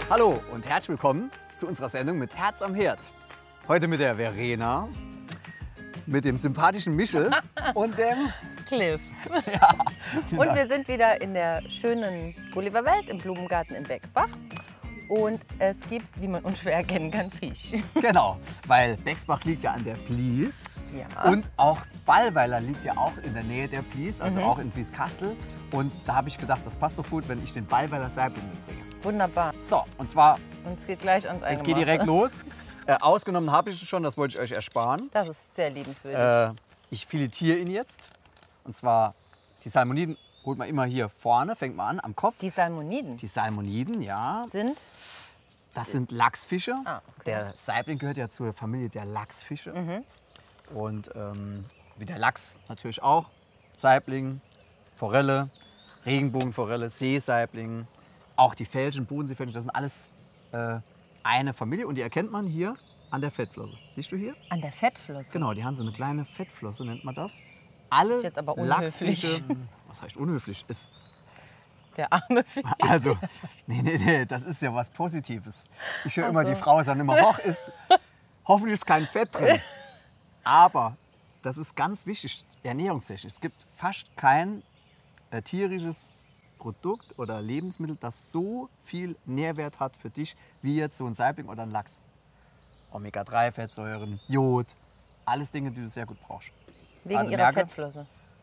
Hallo und herzlich willkommen zu unserer Sendung mit Herz am Herd. Heute mit der Verena, mit dem sympathischen Michel und dem Cliff. ja, Und wir sind wieder in der schönen Gulliverwelt im Blumengarten in Bexbach. Und es gibt, wie man unschwer erkennen kann, Fisch. Genau, weil Bexbach liegt ja an der Blies Ja. und auch Ballweiler liegt ja auch in der Nähe der Blies, also auch in Blieskastel. Und da habe ich gedacht, das passt doch gut, wenn ich den Ballweiler Saibling mitbringe. Wunderbar. So, und zwar, Und es geht gleich ans Eingemachte. es geht direkt los. Ausgenommen habe ich es schon, das wollte ich euch ersparen. Das ist sehr liebenswürdig. Ich filetiere ihn jetzt. Und zwar die Salmoniden holt man immer hier vorne, fängt man an, am Kopf. Die Salmoniden Die Salmoniden, ja, sind, das sind Lachsfische. Ah, okay. Der Saibling gehört ja zur Familie der Lachsfische. Und wie der Lachs natürlich auch. Saibling, Forelle, Regenbogenforelle, Seesaibling, auch die Felschen, Bodenseefelschen, das sind alles eine Familie. Und die erkennt man hier an der Fettflosse. Siehst du hier? an der Fettflosse. Genau, die haben so eine kleine Fettflosse, nennt man das. Alle ist jetzt aber unhöflich. Lachsfische, was heißt unhöflich? Ist, Der arme Fisch. also, nee, das ist ja was Positives. Ich höre immer, so. die Frau sagen immer, hoffentlich ist kein Fett drin. Aber das ist ganz wichtig, ernährungstechnisch. Es gibt fast kein tierisches Produkt oder Lebensmittel, das so viel Nährwert hat für dich, wie jetzt so ein Saibling oder ein Lachs. Omega-3-Fettsäuren, Jod, alles Dinge, die du sehr gut brauchst. Wegen Also ihrer merke- Fettflosse.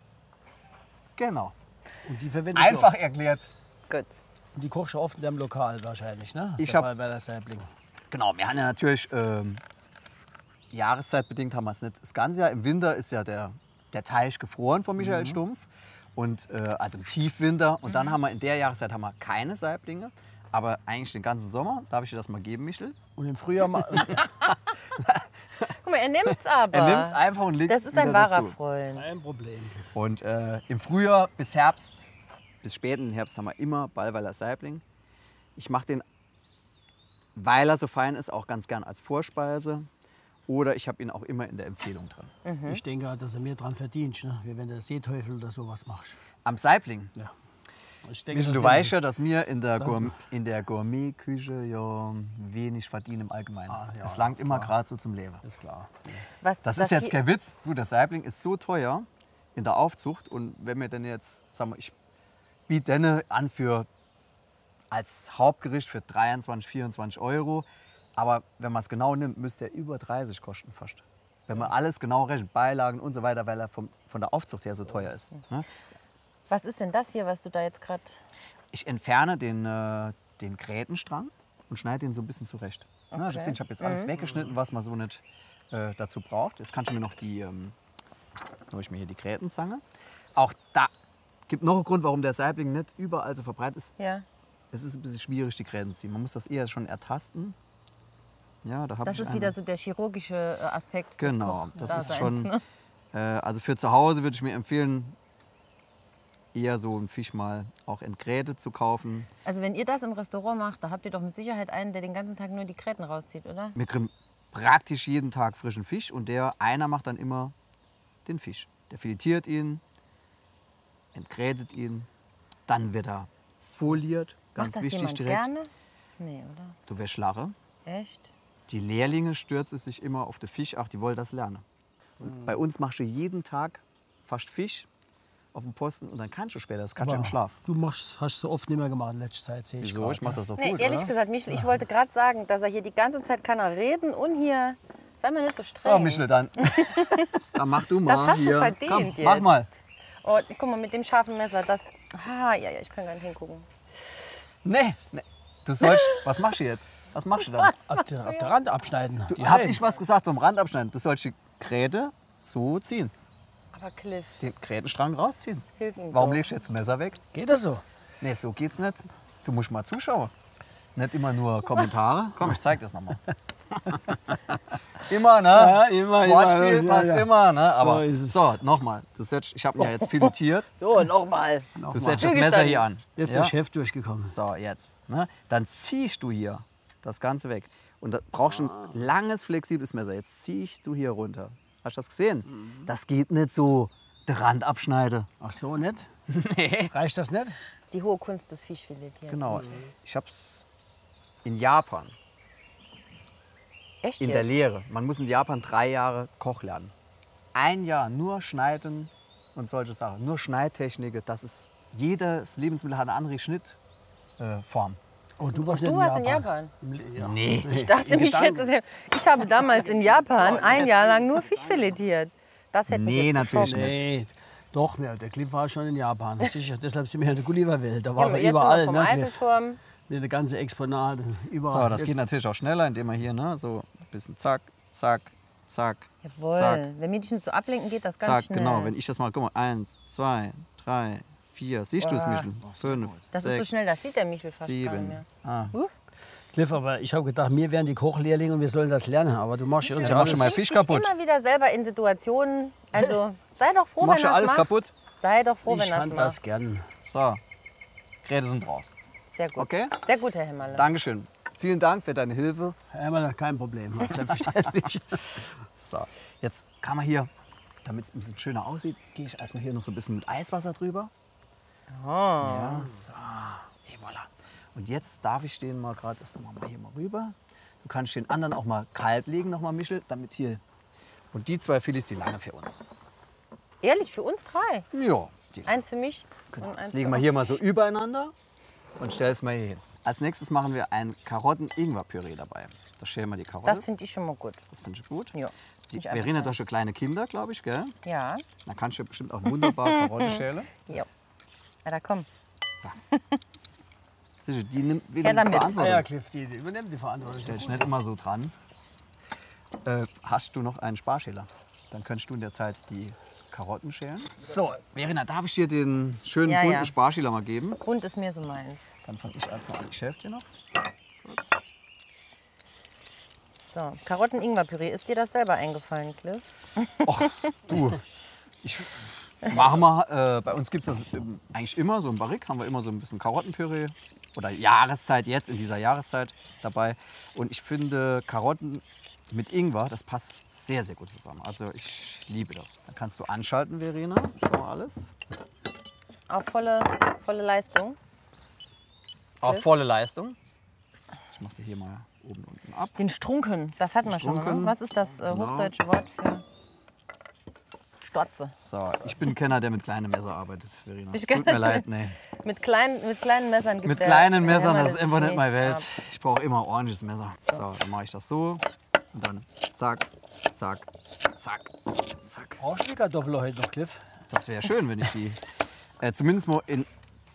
Genau. Und die verwende ich Einfach auch. erklärt. Gut. Und die kochst du oft in deinem Lokal wahrscheinlich, ne? Ich Dabei hab- bei der Saibling. Genau, wir haben ja natürlich jahreszeitbedingt haben wir es nicht das ganze Jahr. Im Winter ist ja der Teich gefroren von Michael Stumpf. Und, also im Tiefwinter. Und dann haben wir in der Jahreszeit haben wir keine Saiblinge. Aber eigentlich den ganzen Sommer. Darf ich dir das mal geben, Michel? Und im Frühjahr Guck mal, er nimmt's aber. Er nimmt es einfach und legt es Das ist ein wieder wahrer dazu. Freund. kein Problem. Und im Frühjahr bis Herbst, bis späten Herbst haben wir immer Ballweiler Saibling. Ich mache den, weil er so fein ist, auch ganz gern als Vorspeise. Oder ich habe ihn auch immer in der Empfehlung drin. Ich denke, halt, dass du mehr dran verdienst, ne? Wie wenn du Seeteufel oder sowas machst. Am Saibling. Ja. Ich denke, Michel, das du wär- weißt ja, dass wir in der Gourmetküche ja wenig verdienen im Allgemeinen. Ah, ja, es langt ist immer klar. gerade so zum Leben. Ist klar. Was, Das was ist jetzt hier- kein Witz. Du, der Saibling ist so teuer in der Aufzucht. Und wenn wir denn jetzt, sagen wir, ich biete den an für als Hauptgericht für 23, 24 Euro. Aber wenn man es genau nimmt, müsste er über 30 kosten fast. Wenn man alles genau rechnet, Beilagen und so weiter, weil er von der Aufzucht her so teuer ist. Ne? Was ist denn das hier, was du da jetzt gerade... Ich entferne den Grätenstrang und schneide den so ein bisschen zurecht. Ja, Okay. ich habe jetzt alles weggeschnitten, was man so nicht dazu braucht. Jetzt kannst du mir noch hole ich mir hier die Grätenzange. Auch da gibt noch einen Grund, warum der Saibling nicht überall so verbreitet ist. Ja, Es ist ein bisschen schwierig, die Gräten zu ziehen. Man muss das eher schon ertasten. Ja, da habe das ich ist eine. wieder so der chirurgische Aspekt Genau, des das ist Kochdaseins, schon. ne? Also für zu Hause würde ich mir empfehlen, eher so einen Fisch mal auch entgrätet zu kaufen. Also wenn ihr das im Restaurant macht, da habt ihr doch mit Sicherheit einen, der den ganzen Tag nur die Gräten rauszieht, oder? Wir kriegen praktisch jeden Tag frischen Fisch und einer macht dann immer den Fisch. Der filetiert ihn, entgrätet ihn, dann wird er foliert, ganz Macht das wichtig jemand direkt. gerne? Nee, oder? Du wirst lachen. Echt? Die Lehrlinge stürzen sich immer auf den Fisch, ach, die wollen das lernen. Und bei uns machst du jeden Tag fast Fisch auf dem Posten und dann kannst du später, das kannst du im Schlaf. Du hast so oft nicht mehr gemacht in letzter Zeit, sehe ich Wieso? grad, Ich mach ne? das doch Nee, gut, ehrlich oder? gesagt, Michel, ich wollte gerade sagen, dass er hier die ganze Zeit kann er reden und hier... Sei mal nicht so streng. So, Michel, dann. Dann mach du mal Das hast du hier. verdient Komm, jetzt. mach mal. Oh, guck mal, mit dem scharfen Messer, das... Ja, ich kann gar nicht hingucken. Nee. Du sollst. Was machst du jetzt? Was machst du dann? Ab der Rand abschneiden. Die Hab Reihen. ich was gesagt vom Rand abschneiden? Du sollst die Gräte so ziehen. Aber Cliff, Den Grätenstrang rausziehen. hilf ihm Warum doch. legst du jetzt das Messer weg? Geht das so? Nee, so geht's nicht. Du musst mal zuschauen. Nicht immer nur Kommentare. Komm, ich zeig das nochmal. Immer, ne? Ja, immer, Das Wortspiel immer, ja, passt ja. immer, ne? Aber ist es. so, nochmal. Ich habe mir jetzt filetiert. So, nochmal. Du setzt das Zügig Messer dann. hier an. Jetzt ist Ja? der Chef durchgekommen. So, jetzt. Ne? Dann ziehst du hier das Ganze weg. Und da brauchst du ein langes, flexibles Messer. Jetzt ziehst du hier runter. Hast du das gesehen? Das geht nicht so, den Rand abschneide. Ach so, nicht? Nee. Reicht das nicht? Die hohe Kunst des Fischfiletierens. Genau. Ich hab's in Japan, Echt in der Lehre, man muss in Japan 3 Jahre Koch lernen. 1 Jahr nur Schneiden und solche Sachen, nur Schneidtechnik. Das ist, jedes Lebensmittel hat eine andere Schnittform. Oh, du warst, Du warst in Japan? Ja. Nee. Ich dachte mich jetzt, ich habe damals in Japan 1 Jahr lang nur Fisch filetiert. Das hätte mich Nee, jetzt natürlich geschockt. Nee, doch, der Cliff war schon in Japan. Sicher. Deshalb sind wir in der Gulliver-Welt. Da Ja, waren aber wir jetzt überall, sind wir ne, vom Cliff? Eiffelturm. Mit der ganzen Exponate. Überall. So, das geht Jetzt- natürlich auch schneller, indem man hier ne, so ein bisschen zack, zack, zack, Jawohl. zack, Wenn wir dich nicht so ablenken, geht das ganz zack. schnell. Genau, wenn ich das mal, guck mal, 1, 2, 3, 4, siehst du es, Boah. Michel? 5, Das ist so 6, schnell, das sieht der Michel fast gar nicht 7. mehr. Ah. Cliff, aber ich habe gedacht, wir wären die Kochlehrlinge und wir sollen das lernen. Aber du machst ja uns Ja, ja mach schon mal alles. Fisch Dich kaputt. immer wieder selber in Situationen, also sei doch froh, Machst wenn du er alles macht. kaputt? Sei doch froh, Ich wenn er es fand das macht. gern. So, Geräte sind raus. Sehr gut. Okay? Sehr gut, Herr Hämmerle. Dankeschön. Vielen Dank für deine Hilfe. Einmal kein Problem, selbstverständlich. So, jetzt kann man hier, damit es ein bisschen schöner aussieht, gehe ich erstmal hier noch so ein bisschen mit Eiswasser drüber. Oh. Ja, so. Et voilà. Und jetzt darf ich den mal gerade erst mal hier mal rüber. Du kannst den anderen auch mal kalt legen, noch mal Michel, damit hier. Und die 2 Filis, die lange für uns. Ehrlich, für uns 3. Ja, die Eins für mich genau. und Das eins legen für wir euch. hier mal so übereinander und stellen es mal hier hin. Als nächstes machen wir ein Karotten-Ingwer-Püree dabei. Da schälen wir die Karotte. Das finde ich schon mal gut. Das finde ich gut. Ja. Die, Ich einfach Verena, mal. du hast schon kleine Kinder, glaube ich, gell? Ja. Da kannst du bestimmt auch wunderbar Karotte schälen. Ja. Ja, da komm. Sicher, die nimmt Ja, wieder damit. Verantwortung. Ja, Cliff, die übernimmt die Verantwortung. Stell dich nicht immer so dran. Hast du noch einen Sparschäler? Dann könntest du in der Zeit die Karotten schälen. So, Verena, darf ich dir den schönen Ja, bunten ja. Sparschäler mal geben? Bunt ist mir so meins. Dann fange ich erstmal an. Ich helfe dir noch. So, Karotten-Ingwer-Püree. Ist dir das selber eingefallen, Cliff? Och, du, ich mache mal. Bei uns gibt es das eigentlich immer, so im Barrik haben wir immer so ein bisschen Karottenpüree. Oder Jahreszeit, jetzt in dieser Jahreszeit dabei. Und ich finde Karotten mit Ingwer, das passt sehr, sehr gut zusammen. Also ich liebe das. Dann kannst du anschalten, Verena. Schau mal alles. Auf volle Leistung. Auf volle Leistung. Ich mache dir hier mal oben und unten ab. Den Strunken, das hatten wir schon mal. Strunken, Ne? Was ist das hochdeutsche Wort für Stotze? So, ich bin ein Kenner, der mit kleinen Messer arbeitet, Verena. Ich Tut mir leid, nee. Mit kleinen Messern gibt Mit der kleinen Messern, Hämmerle das ist sich einfach nicht meine nicht Welt. ab. Ich brauche immer ein ordentliches Messer. So, dann mache ich das so. Und dann zack, zack, zack, zack. Brauchst du die Kartoffeln heute noch, Cliff? Das wäre schön, wenn ich die zumindest mal in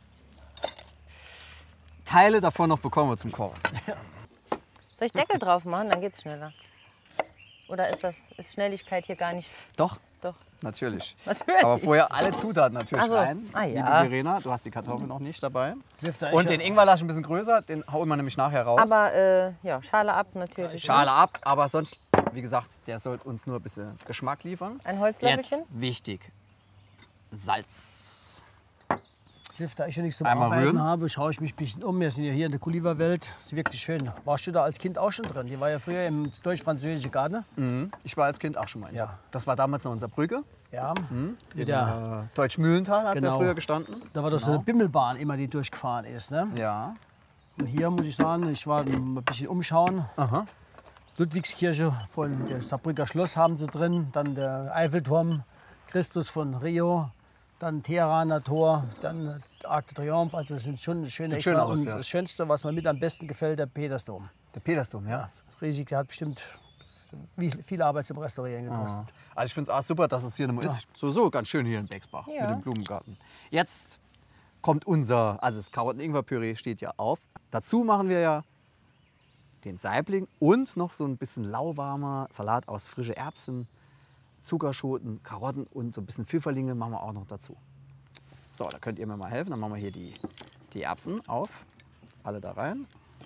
Teile davon noch bekomme zum Kochen. Soll ich Deckel drauf machen, dann geht's schneller? Oder ist Schnelligkeit hier gar nicht? Doch, Doch, natürlich. natürlich. Aber vorher alle Zutaten natürlich Ach so. rein. Ah, Liebe ja. Verena, du hast die Kartoffeln noch nicht dabei. Cliff, da Und ist den ja, Ingwer lasse ich ein bisschen größer, den hauen wir nämlich nachher raus. Aber ja, Schale ab natürlich. Schale ne? ab, aber sonst, wie gesagt, der sollte uns nur ein bisschen Geschmack liefern. Ein Jetzt Holzlöffelchen. wichtig, Salz. Cliff, da ich ja nichts zum Einmal Arbeiten rühren. habe, schaue ich mich ein bisschen um. Wir sind ja hier in der Gulliver-Welt. Das ist wirklich schön. Warst du da als Kind auch schon drin? Die war ja früher im deutsch-französischen Garten. Ich war als Kind auch schon mal in Ja. Saar. Das war damals noch unsere Brücke. Ja. In Ja. Deutsch-Mühlental hat es ja Genau. früher gestanden. Da war doch so eine Bimmelbahn immer, die durchgefahren ist. Ne? Ja. Und hier muss ich sagen, ich war ein bisschen umschauen. Aha. Ludwigskirche von der Saarbrücker Schloss haben sie drin, dann der Eiffelturm, Christus von Rio, dann Teheraner Tor, dann Arc de Triomphe. Also das sind schon schöne Sieht schön Eckdaten. aus, Und ja. das Schönste, was mir mit am besten gefällt, der Petersdom. Der Petersdom, ja. Das ist riesig, der hat bestimmt viel Arbeit zum Restaurieren gekostet. Also ich finde es auch super, dass es hier nochmal ist. So ganz schön hier in Bexbach Ja. mit dem Blumengarten. Jetzt kommt also das Karotten-Ingwer-Püree steht ja auf. Dazu machen wir ja den Saibling und noch so ein bisschen lauwarmer Salat aus frischen Erbsen, Zuckerschoten, Karotten und so ein bisschen Pfifferlinge machen wir auch noch dazu. So, da könnt ihr mir mal helfen. Dann machen wir hier die Erbsen auf. Alle da rein.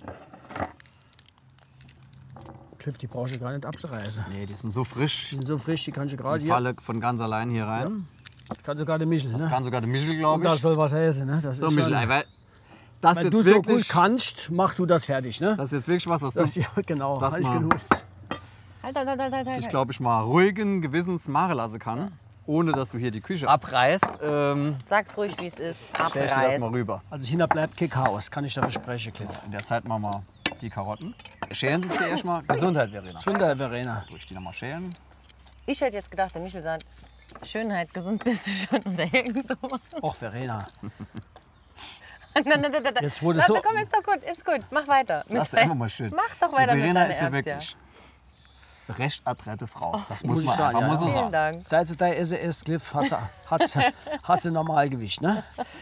Cliff, die brauchst du gar nicht abzureißen. Nee, die sind so frisch. Die sind so frisch, die kannst du gerade Die hier. falle von ganz allein hier rein. Das kann sogar der Michel. Das Ne? kann sogar der Michel, Und glaube das ich. soll was heißen. Ne? Das So, ist Michel, schon, weil das wenn jetzt du so wirklich, gut kannst, mach du das fertig. Ne? das ist jetzt wirklich was du, Das, ja, genau, das habe ich mal- gewusst. Halt. ich glaube ich mal ruhigen Gewissens machen lassen kann, ohne dass du hier die Küche abreißt. Sag's ruhig, wie es ist. Stell ich dir das Abreißt. mal rüber. Also hinter bleibt kein Chaos, kann ich da versprechen, Cliff. In der Zeit machen wir die Karotten. Schälen Sie zuerst mal. Gesundheit, Verena. Gesundheit, Verena. Soll ich die noch mal schälen? Ich hätte jetzt gedacht, der Michel sagt, Schönheit, gesund bist du schon oder irgend sowas. Och, Verena. Nein. Jetzt wurde Warte, so. komm, ist doch gut, ist gut. Mach weiter. Das ist einfach mal schön. Mach doch weiter Die mit Verena deiner ist ja Erbsen. wirklich recht adrette Frau. Das muss muss ich man sagen, einfach ja, mal so ja. Vielen sagen. Dank. Seit sie da ist, Cliff, hat sie Normalgewicht, ne?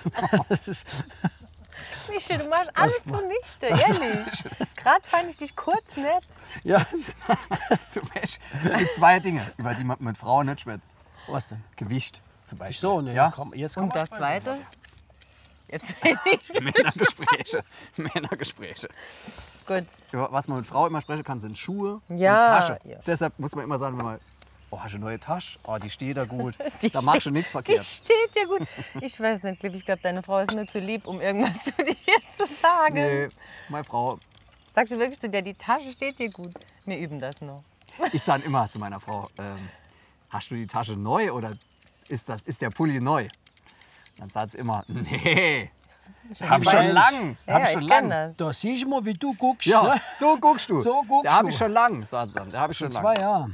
Michel, du machst alles zunichte, ehrlich. Gerade fand ich dich kurz nett. Ja. Du weißt, es gibt zwei Dinge, über die man mit Frauen nicht schwätzt. Was denn? Gewicht zum Beispiel. So, ne? Ja? Komm, jetzt komm Und das Zweite? Jetzt bin ich Männergespräche. Männergespräche. gut. Über was man mit Frau immer sprechen kann, sind Schuhe Ja, und Tasche. ja. Deshalb muss man immer sagen, wenn man, oh, hast du eine neue Tasche? Oh, die steht da gut. Die Da machst du nichts Die verkehrt. steht dir gut. Ich weiß nicht, Cliff, ich glaube, deine Frau ist nur zu lieb, um irgendwas zu dir zu sagen. Nee, meine Frau, Sagst du wirklich zu der, die Tasche steht dir gut? Wir üben das noch. ich sage immer zu meiner Frau, hast du die Tasche neu oder ist der Pulli neu? Dann sagt sie immer, nee, hab schon Mensch. lang. Ja, Hab ja, schon ich lang. kenne das. Da siehst du mal, wie du guckst. Ja, Ne? so guckst du. So guckst Der habe du. ich schon lang, sagt sie dann. Der habe ich schon lang. 2 Jahre.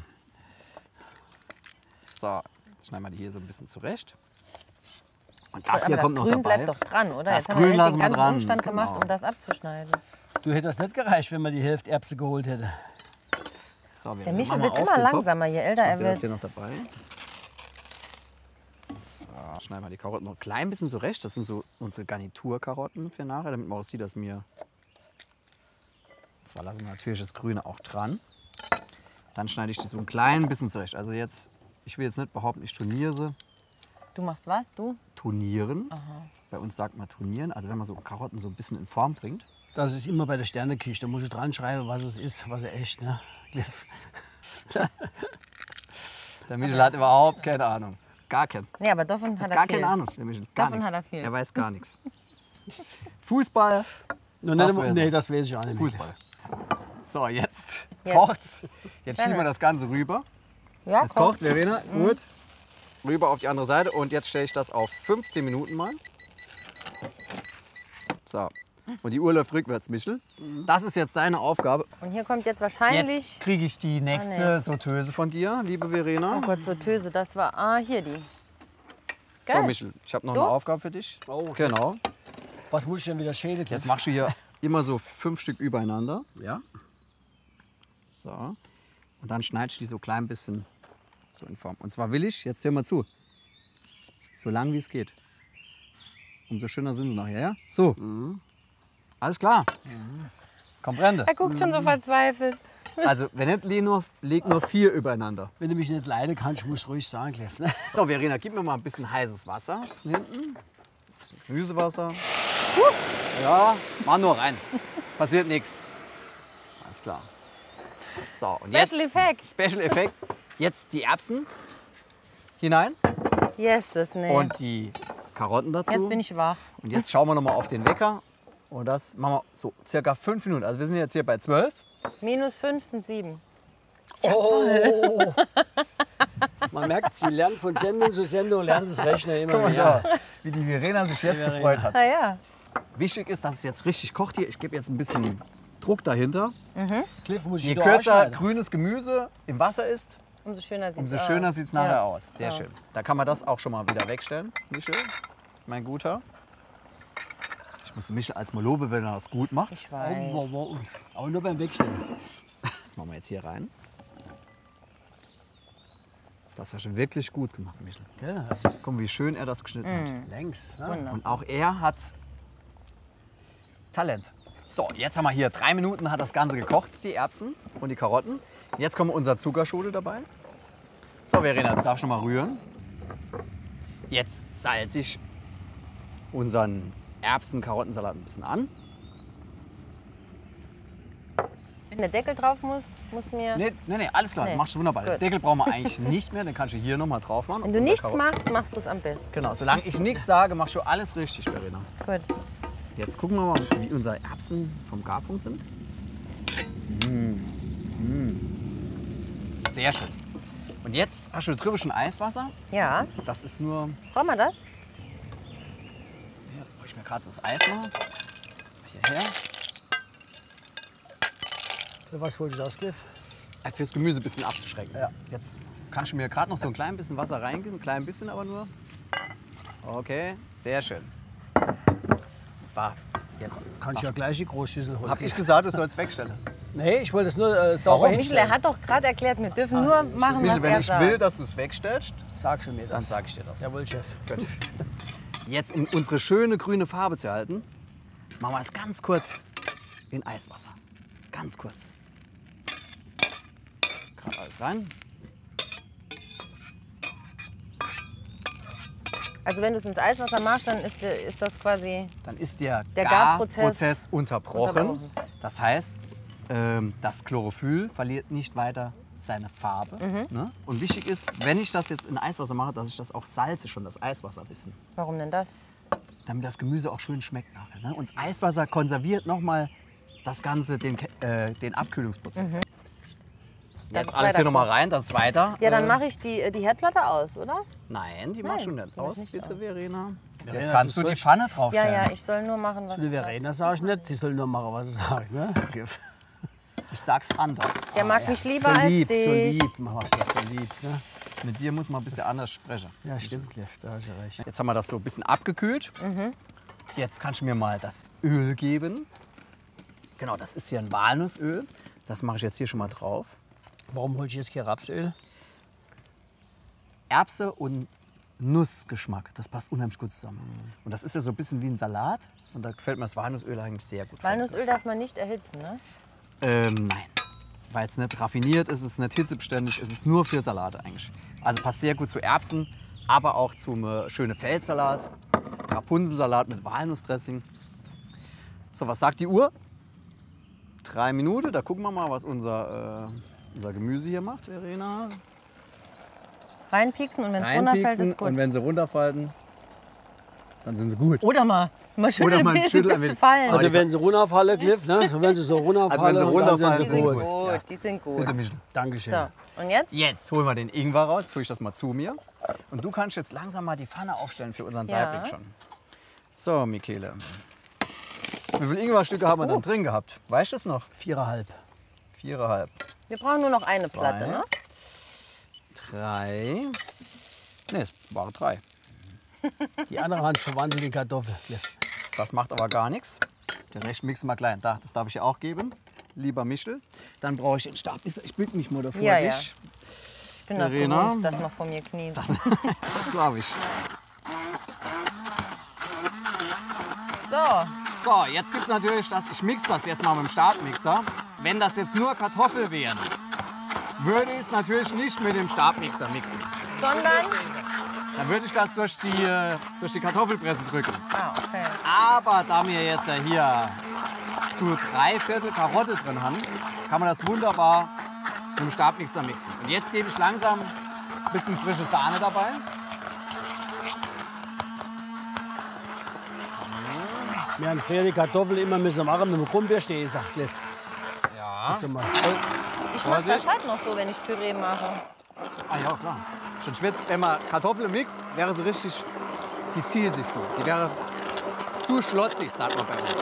So, jetzt schneiden wir die hier so ein bisschen zurecht. Und das Aber hier das kommt noch Grün dabei. bleibt doch dran, oder? Das Jetzt haben wir Grün ja lassen den wir ganzen dran. Umstand gemacht, Genau. um das abzuschneiden. Du hättest nicht gereicht, wenn man die Hälfte Erbse geholt hätte. So, wir Der machen Michel mal wird auf immer den Topf. langsamer, je älter er Habt ihr das hier wird. noch dabei? So, schneiden wir die Karotten noch ein klein bisschen zurecht. Das sind so unsere Garniturkarotten für nachher, damit man auch sieht, dass wir... Zwar lassen wir natürlich das Grüne auch dran. Dann schneide ich die so ein klein bisschen zurecht. Also jetzt, ich will jetzt nicht behaupten, ich turniere sie. Du machst was, du? Turnieren. Bei uns sagt man turnieren. Also wenn man so Karotten so ein bisschen in Form bringt. Das ist immer bei der Sterneküche. Da muss ich dran schreiben, was es ist, was er echt. Ne? Cliff. Der Michel hat überhaupt keine Ahnung. Gar keinen. Nee, aber davon hat er Gar viel. keine Ahnung. Der Michel. Gar Davon nichts. hat er viel. Er weiß gar nichts. Fußball. No, Das nicht, weiß nee, er. das weiß ich auch nicht. Fußball. So, jetzt Jetzt. kocht's. Jetzt Gerne. schieben wir das Ganze rüber. Ja, Es komm. kocht, Verena. Gut. Rüber auf die andere Seite. Und jetzt stelle ich das auf 15 Minuten mal. So. Und die Uhr läuft rückwärts, Michel. Das ist jetzt deine Aufgabe. Und hier kommt jetzt wahrscheinlich... Jetzt kriege ich die nächste Sauteuse von dir, liebe Verena. Oh Gott, so Töse, das war... Ah, hier die. So, geil. Michel, ich habe noch So? eine Aufgabe für dich. Oh. Genau. Was muss ich denn wieder schälen? Jetzt machst du hier immer so 5 Stück übereinander. Ja. So. Und dann schneidest du die so klein bisschen so in Form. Und zwar will ich, jetzt hör mal zu, so lang wie es geht. Umso schöner sind sie nachher, ja? So. Alles klar. Comprende. Er guckt schon so verzweifelt. Also, wenn nicht, leg nur 4 übereinander. Wenn du mich nicht leiden kannst, musst du ruhig sagen, Cliff. Ne? So, Verena, gib mir mal ein bisschen heißes Wasser von hinten. Ein bisschen Gemüsewasser. Ja, mach nur rein. Passiert nichts. Alles klar. So, und jetzt Special Effect. Special Effekt. Jetzt die Erbsen hinein Yes, das nee. und die Karotten dazu. Jetzt bin ich wach. Und jetzt schauen wir noch mal auf den Wecker. Und das machen wir so circa 5 Minuten. Also wir sind jetzt hier bei 12. -5 sind 7. Oh. Man merkt, sie lernen von Sendung zu Sendung, lernen das Rechnen immer mehr. Wie die Verena sich jetzt Verena. gefreut hat. Na ja. Wichtig ist, dass es jetzt richtig kocht hier. Ich gebe jetzt ein bisschen Druck dahinter. Cliff muss Je ich da kürzer ausschneiden. grünes Gemüse im Wasser ist, Umso schöner sieht es umso aus. schöner sieht es nachher Ja. aus. Sehr So. schön. Da kann man das auch schon mal wieder wegstellen, Michel, mein Guter. Ich muss Michel als mal loben, wenn er das gut macht. Ich weiß. Aber nur beim Wegstellen. Das machen wir jetzt hier rein. Das hast du wirklich gut gemacht, Michel. Gell, das ist Guck, wie schön er das geschnitten hat. längs. Ne? Wunderbar. Und auch er hat Talent. So, jetzt haben wir hier 3 Minuten, hat das Ganze gekocht, die Erbsen und die Karotten. Jetzt kommt unser Zuckerschule dabei. So, Verena, du darfst schon mal rühren. Jetzt salze ich unseren Erbsen-Karottensalat ein bisschen an. Wenn der Deckel drauf muss, muss mir... Nee, alles klar, Nee. machst du wunderbar. Den Gut. Deckel brauchen wir eigentlich nicht mehr, den kannst du hier noch mal drauf machen. Wenn du Auf unser nichts Karotten- machst, machst du es am besten. Genau, solange ich nichts sage, machst du alles richtig, Verena. Gut. Jetzt gucken wir mal, wie unsere Erbsen vom Garpunkt sind. Sehr schön. Und jetzt hast du drüber schon Eiswasser. Ja. Das ist nur, Brauchen wir das? hier hol ich mir gerade so das Eis mal. Hierher. Für was holst du das, Cliff? Fürs Gemüse ein bisschen abzuschrecken. Ja. Jetzt kannst du mir gerade noch so ein klein bisschen Wasser reingießen, ein klein bisschen aber nur. Okay, sehr schön. Und zwar jetzt Kannst du ja gleich die Großschüssel holen. habe ich gesagt, du sollst wegstellen. Nee, ich wollte es nur sauber Warum? Michel, er hinstellen. hat doch gerade erklärt, wir dürfen nur machen, Michel, was wenn er ich sagt. will, dass du es wegstellst, Sagst du mir dann das? sage ich dir das. Jawohl, Chef. Gut. Jetzt, um unsere schöne grüne Farbe zu erhalten, machen wir es ganz kurz in Eiswasser. Ganz kurz. Gerade alles rein. Also wenn du es ins Eiswasser machst, dann ist das quasi... Dann ist der Garprozess Garprozess unterbrochen. unterbrochen. Das heißt, das Chlorophyll verliert nicht weiter seine Farbe. Ne? Und wichtig ist, wenn ich das jetzt in Eiswasser mache, dass ich das auch salze, schon das Eiswasser ein bisschen. Warum denn das? Damit das Gemüse auch schön schmeckt nachher. Ne? Und das Eiswasser konserviert nochmal das Ganze, den Abkühlungsprozess. Das Jetzt ist alles hier weiter nochmal rein, das ist weiter. Ja, dann mache ich die Herdplatte aus, oder? Nein, die Nein, machst du nicht die mach aus, ich nicht bitte, aus. Verena. Verena, Jetzt kannst du du die sollst- Pfanne Ja, draufstellen. ja, ich soll nur machen, was Zu der Verena sag ich nicht, die soll nur machen, was sie sagt. Ne? Ich sag's anders. Der mag mich lieber So als lieb, so dich. lieb, machst du das so lieb. Ne? Mit dir muss man ein bisschen anders sprechen. Ja, stimmt, Cliff, da hast du recht. Jetzt haben wir das so ein bisschen abgekühlt. Jetzt kannst du mir mal das Öl geben. Genau, das ist hier ein Walnussöl. Das mache ich jetzt hier schon mal drauf. Warum holst du jetzt hier Rapsöl? Erbse und Nussgeschmack, das passt unheimlich gut zusammen. Und das ist ja so ein bisschen wie ein Salat. Und da gefällt mir das Walnussöl eigentlich sehr gut. Walnussöl darf man nicht erhitzen, ne? Nein, weil es nicht raffiniert ist, es ist nicht hitzebeständig, es ist nur für Salate eigentlich. Also passt sehr gut zu Erbsen, aber auch zum schönen Feldsalat, Rapunzelsalat mit Walnussdressing. So, was sagt die Uhr? 3 Minuten, da gucken wir mal, was unser Gemüse hier macht, Verena. Reinpieksen und wenn es runterfällt, Reinpieksen ist gut. und wenn sie runterfallen, dann sind sie gut. Oder mal schütteln, mal bis schütteln, sie wenn- fallen. Also wenn sie runterfallen, Cliff, ne? So, wenn sie so runterfallen, Also wenn sie runterfallen, dann die sind sind sie gut, gut. Ja. die sind gut. Bitte, Michel. Dankeschön. So, und jetzt? Jetzt holen wir den Ingwer raus, tue ich das mal zu mir. Und du kannst jetzt langsam mal die Pfanne aufstellen für unseren Ja. Saibling schon. So, Michele. Wie viele Ingwerstücke haben wir dann drin gehabt? Weißt du es noch? 4,5. 4,5. Wir brauchen nur noch eine 2, Platte, ne? 3. Ne, es waren 3. Die andere Hand verwandelt in Kartoffel, Cliff. Das macht aber gar nichts. Den Rest mixen wir klein. Da, das darf ich ja auch geben, lieber Michel. Dann brauche ich den Stabmixer. Ich bück mich mal davor Ja, ja. dich. Ich bin das Verena. gewohnt, dass man vor mir kniet. Das glaube ich. So, So, jetzt gibt es natürlich das, ich mixe das jetzt mal mit dem Stabmixer. Wenn das jetzt nur Kartoffel wären, würde ich es natürlich nicht mit dem Stabmixer mixen. sondern... Dann würde ich das durch die Kartoffelpresse drücken. Ah, okay. Aber da wir jetzt ja hier zu 3/4 Karotte drin haben, kann man das wunderbar mit dem Stabmixer mixen. Und jetzt gebe ich langsam ein bisschen frische Sahne dabei. Wir haben früher die Kartoffeln immer müssen machen mit dem Krummbeersteh, sagt Cliff. Ja. Hast du mal. Ich mache das halt noch so, wenn ich Püree mache. Ah ja, klar. Schon schwitzt, wenn man Kartoffeln mixt, wäre sie richtig, die zielt sich so. Die wäre zu schlotzig, sagt man bei uns.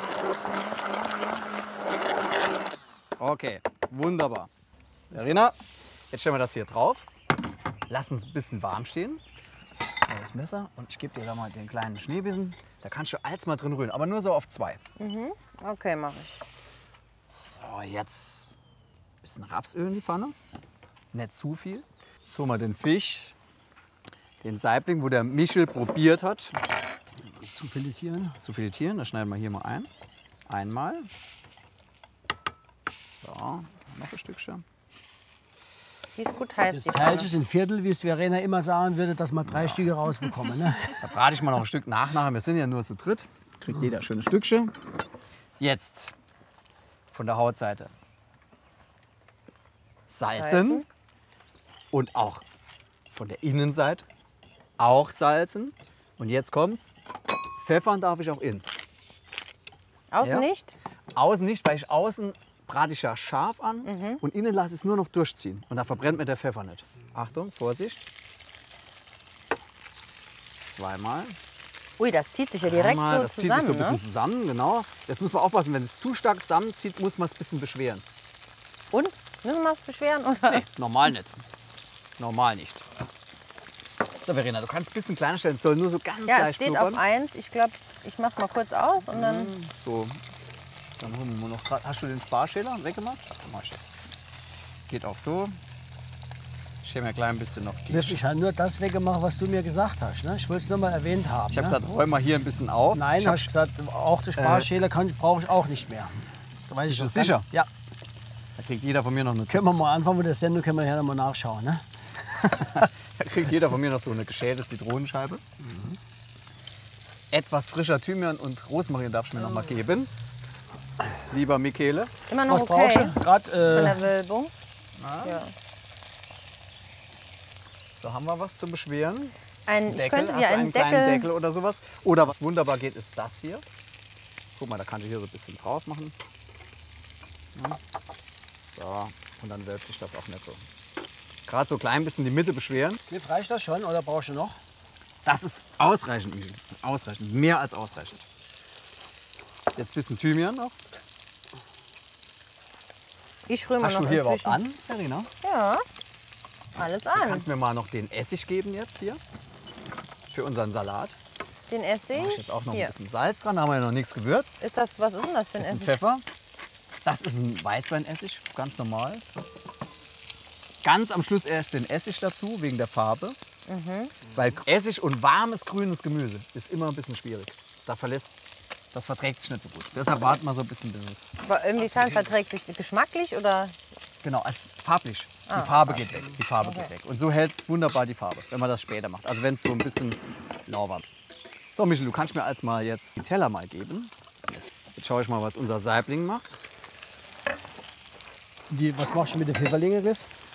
Okay, wunderbar. Verena, jetzt stellen wir das hier drauf. Lass uns ein bisschen warm stehen. Das Messer und ich gebe dir da mal den kleinen Schneebissen. Da kannst du alles mal drin rühren, aber nur so auf 2. Okay, mache ich. So, jetzt ein bisschen Rapsöl in die Pfanne. Nicht zu viel. Jetzt holen wir den Fisch, den Saibling, wo der Michel probiert hat Zu filetieren. zu filetieren. Das schneiden wir hier mal ein. Einmal. So, noch ein Stückchen. Die ist gut heiß, die Jetzt teilst du Pfanne. es in Viertel, wie es Verena immer sagen würde, dass man 3 Stücke rausbekommen. Ne? Da brate ich mal noch ein Stück nachher. Wir sind ja nur zu dritt. Kriegt jeder ein schönes Stückchen. Jetzt von der Hautseite salzen. Und auch von der Innenseite auch salzen. Und jetzt kommt's. Pfeffern darf ich auch innen. Außen Ja. nicht? Außen nicht, weil ich außen brate ich ja scharf an und innen lasse ich es nur noch durchziehen. Und da verbrennt mir der Pfeffer nicht. Achtung, Vorsicht. Zweimal. Ui, das zieht sich ja direkt Einmal, so das zusammen, zieht sich so ein bisschen ne? zusammen, genau. Jetzt muss man aufpassen, wenn es zu stark zusammenzieht, muss man es ein bisschen beschweren. Und? Müssen wir es beschweren? Oder? Nee, normal nicht. Normal nicht. So, Verena, du kannst ein bisschen kleiner stellen. Es soll nur so ganz Ja, es leicht steht blubbern. auf 1. Ich glaube, ich mache es mal kurz aus und dann. So, dann holen wir noch grad. Hast du den Sparschäler weggemacht? Dann mach ich das. Geht auch so. Ich schäme mir gleich ein bisschen noch die. Cliff, ich habe nur das weggemacht, was du mir gesagt hast. Ne? Ich wollte es nur mal erwähnt haben. Ich habe ne? gesagt, räum mal hier ein bisschen auf. Nein, ich hab, hast du gesagt, auch die Sparschäler brauche ich auch nicht mehr. Da weiß ich Bist doch du sicher? Ja. Da kriegt jeder von mir noch eine Können wir mal anfangen mit der Sendung, können wir ja noch mal nachschauen. Ne? Da kriegt jeder von mir noch so eine geschälte Zitronenscheibe. Etwas frischer Thymian und Rosmarin darfst du mir noch mal geben. Lieber Michele. Immer noch Was brauchst okay du? von Gerade der Wölbung. Ja. So, haben wir was zu beschweren? Ich Deckel? könnte Hast dir du einen einen kleinen Deckel. Deckel oder sowas? Oder was wunderbar geht, ist das hier. Guck mal, da kannst du hier so ein bisschen drauf machen. Ja. So, und dann wölbt sich das auch nicht so. Gerade so klein bisschen die Mitte beschweren. Cliff, reicht das schon oder brauchst du noch? Das ist ausreichend, Michel. Ausreichend, mehr als ausreichend. Jetzt ein bisschen Thymian noch. Ich rühre mal Hast noch du hier überhaupt inzwischen. an, Verena? Ja, alles Du an. kannst mir mal noch den Essig geben jetzt hier. Für unseren Salat. Den Essig. Mach ich jetzt auch noch ein Hier. bisschen Salz dran, da haben wir ja noch nichts gewürzt. Was ist denn das für ein Das ist ein Essig? Pfeffer. Das ist ein Weißweinessig, ganz normal. Ganz am Schluss erst den Essig dazu, wegen der Farbe. Weil Essig und warmes grünes Gemüse ist immer ein bisschen schwierig. Das verträgt sich nicht so gut. Deshalb warten wir so ein bisschen, bis es... Aber inwiefern verträgt sich geschmacklich oder? Genau, als farblich. Die Farbe geht weg. Die Farbe geht weg. Und so hält es wunderbar die Farbe, wenn man das später macht. Also wenn es so ein bisschen lauwarm ist. So, Michel, du kannst mir als mal jetzt den Teller mal geben. Jetzt schaue ich mal, was unser Saibling macht. Was machst du mit den Pfifferlingen, Cliff?